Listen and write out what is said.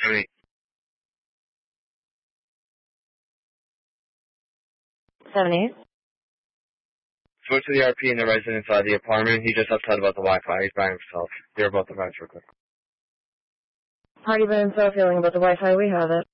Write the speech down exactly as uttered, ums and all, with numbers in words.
Seven eight. Seven eight. Spoke to the R P in the residence inside the apartment. He just upset about the Wi-Fi. He's by himself. They're about the vibes real quick. How are you by himself feeling about the Wi-Fi? We have it.